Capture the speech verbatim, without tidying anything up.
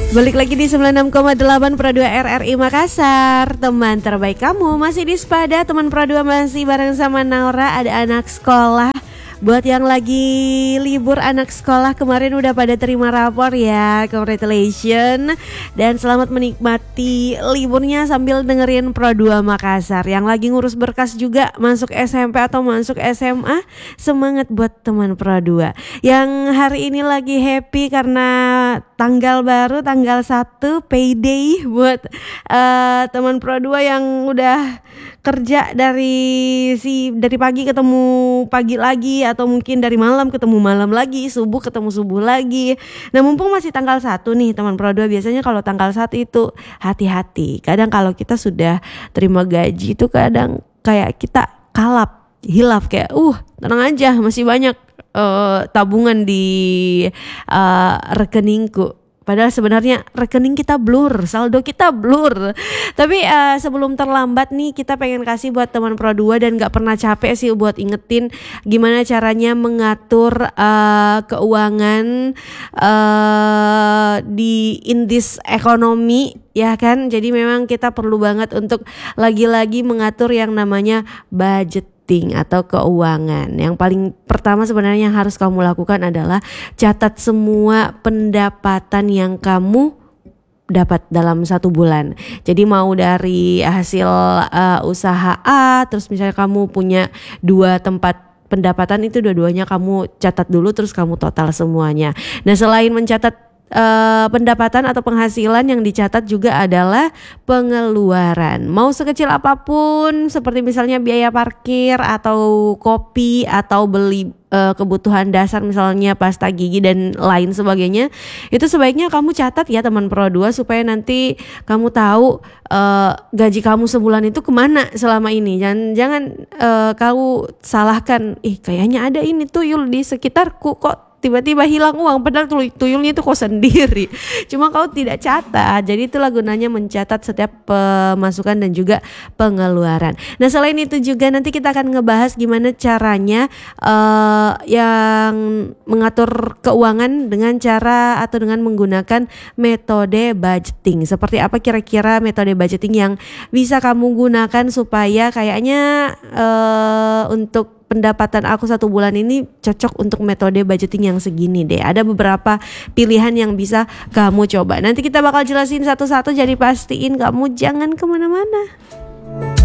Balik lagi di sembilan puluh enam koma delapan Pro dua R R I Makassar. Teman terbaik kamu masih di Spada. Teman Pro dua masih bareng sama Naura. Ada anak sekolah. Buat yang lagi libur anak sekolah kemarin udah pada terima rapor ya. Congratulations. Dan selamat menikmati liburnya sambil dengerin Pro dua Makassar. Yang lagi ngurus berkas juga masuk S M P atau masuk S M A, semangat buat teman Pro dua. Yang hari ini lagi happy karena tanggal baru, tanggal satu payday buat uh, teman Pro dua yang udah kerja dari si dari pagi ketemu pagi lagi, atau mungkin dari malam ketemu malam lagi, subuh ketemu subuh lagi. Nah, mumpung masih tanggal satu nih teman Pro dua, biasanya kalau tanggal satu itu hati-hati. Kadang kalau kita sudah terima gaji itu kadang kayak kita kalap, hilaf kayak uh tenang aja masih banyak uh, tabungan di uh, rekeningku. Padahal sebenarnya rekening kita blur, saldo kita blur. Tapi uh, sebelum terlambat nih, kita pengen kasih buat teman Pro dua dan gak pernah capek sih buat ingetin gimana caranya mengatur uh, keuangan uh, di in this economy, ya kan. Jadi memang kita perlu banget untuk lagi-lagi mengatur yang namanya budget atau keuangan. Yang paling pertama sebenarnya yang harus kamu lakukan adalah catat semua pendapatan yang kamu dapat dalam satu bulan. Jadi mau dari hasil uh, usaha A, terus misalnya kamu punya dua tempat pendapatan, itu dua-duanya kamu catat dulu, terus kamu total semuanya. Nah, selain mencatat Uh, pendapatan atau penghasilan, yang dicatat juga adalah pengeluaran. Mau sekecil apapun, seperti misalnya biaya parkir atau kopi atau beli uh, kebutuhan dasar misalnya pasta gigi dan lain sebagainya, itu sebaiknya kamu catat ya teman Pro dua, supaya nanti kamu tahu uh, gaji kamu sebulan itu kemana selama ini. Jangan jangan uh, kamu salahkan, ih kayaknya ada ini tuyul di sekitarku kok tiba-tiba hilang uang, padahal tuyulnya itu kau sendiri, cuma kau tidak catat. Jadi itulah gunanya mencatat setiap pemasukan dan juga pengeluaran. Nah, selain itu juga nanti kita akan ngebahas gimana caranya uh, yang mengatur keuangan dengan cara atau dengan menggunakan metode budgeting. Seperti apa kira-kira metode budgeting yang bisa kamu gunakan supaya kayaknya uh, untuk pendapatan aku satu bulan ini cocok untuk metode budgeting yang segini deh. Ada beberapa pilihan yang bisa kamu coba. Nanti kita bakal jelasin satu-satu, jadi pastiin kamu jangan kemana-mana.